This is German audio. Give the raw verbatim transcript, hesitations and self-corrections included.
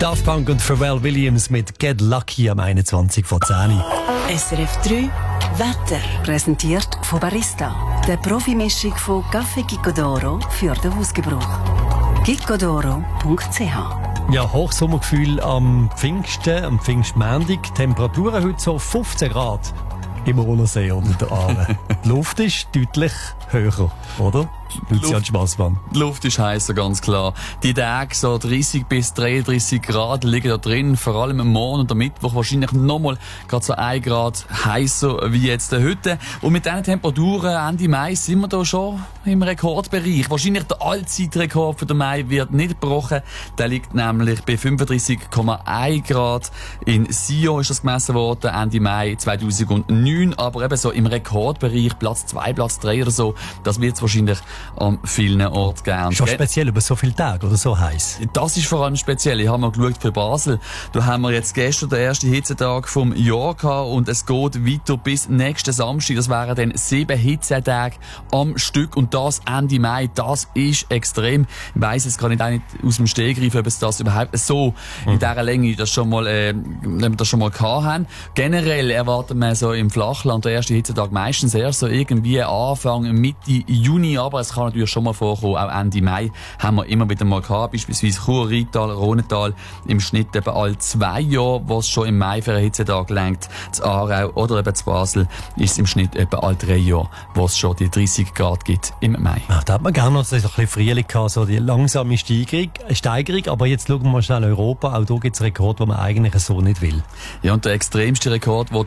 Daft Punk und Pharrell Williams mit Get Lucky am einundzwanzig vor zehn. S R F drei Wetter. Präsentiert von Barista. Der Profimischung von Café Gicodoro für den Hausgebrauch. gicodoro punkt c h. Ja, Hochsommergefühl am Pfingsten, am Pfingstmontag. Temperaturen heute so fünfzehn Grad im Rollersee unter den Aare. Die Luft ist deutlich höher, oder? Lucian Schmassmann. Die Luft ist heißer, ganz klar. Die Tage so dreißig bis dreiunddreißig Grad liegen da drin, vor allem am Morgen und am Mittwoch wahrscheinlich nochmal gerade so ein Grad heißer wie jetzt heute. Und mit diesen Temperaturen Ende Mai sind wir da schon im Rekordbereich. Wahrscheinlich der Allzeitrekord für den Mai wird nicht gebrochen. Der liegt nämlich bei fünfunddreißig Komma eins Grad. In Sion ist das gemessen worden, Ende Mai zweitausendneun. Aber eben so im Rekordbereich, Platz zwei, Platz drei oder so, das wird es wahrscheinlich an vielen Orten gern. Schon speziell über so viele Tage oder so heiß. Das ist vor allem speziell. Ich habe mal geschaut für Basel. Da haben wir jetzt gestern den ersten Hitzetag vom Jahr gehabt und es geht weiter bis nächsten Samstag. Das wären dann sieben Hitzetage am Stück und das Ende Mai. Das ist extrem. Ich weiss jetzt gar nicht, nicht aus dem Stegreif, ob es das überhaupt so mhm. in dieser Länge das schon mal, äh, wenn wir das schon mal gehabt haben. Generell erwarten wir so im Flachland den ersten Hitzetag meistens erst so irgendwie Anfang, Mitte Juni, aber es kann natürlich schon mal vorkommen, auch Ende Mai haben wir immer wieder mal gehabt, beispielsweise Chur, Rheintal, Rhonental, im Schnitt eben alle zwei Jahre, wo es schon im Mai für einen Hitzetag lenkt. Zu Aarau oder eben zu Basel ist es im Schnitt etwa alle drei Jahre, wo es schon die dreißig Grad gibt im Mai. Ja, da hat man gerne noch so ein bisschen Frühling gehabt, so die langsame Steigerung, Steigerung, aber jetzt schauen wir mal schnell Europa, auch da gibt es Rekord, den man eigentlich so nicht will. Ja, und der extremste Rekord,